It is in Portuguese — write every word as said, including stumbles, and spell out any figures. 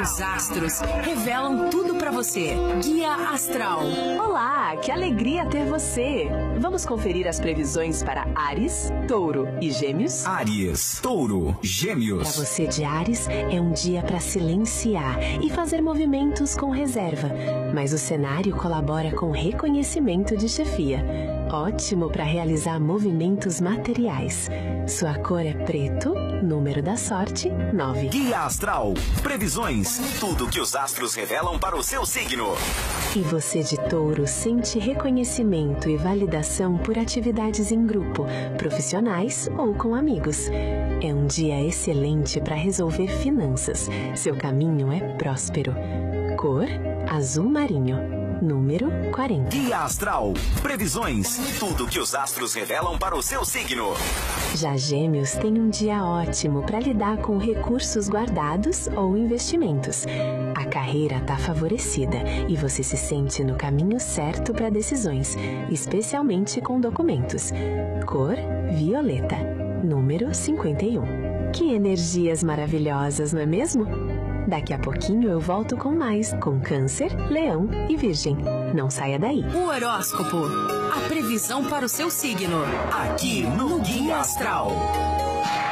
Os astros revelam tudo pra você. Guia Astral. Olá, que alegria ter você. Vamos conferir as previsões para Áries, Touro e Gêmeos? Áries, Touro, Gêmeos. Para você de Áries, é um dia para silenciar e fazer movimentos com reserva. Mas o cenário colabora com reconhecimento de chefia. Ótimo para realizar movimentos materiais. Sua cor é preto, número da sorte, nove. Guia Astral. Previsões. Tudo que os astros revelam para o seu signo. E você de Touro sente reconhecimento e validação por atividades em grupo, profissionais ou com amigos. É um dia excelente para resolver finanças. Seu caminho é próspero. Cor azul marinho. Número quarenta. Guia Astral. Previsões. Tudo que os astros revelam para o seu signo. Já Gêmeos tem um dia ótimo para lidar com recursos guardados ou investimentos. A carreira está favorecida e você se sente no caminho certo para decisões, especialmente com documentos. Cor violeta. Número cinquenta e um. Que energias maravilhosas, não é mesmo? Daqui a pouquinho eu volto com mais, com Câncer, Leão e Virgem. Não saia daí. O horóscopo. A previsão para o seu signo. Aqui no Guia Astral.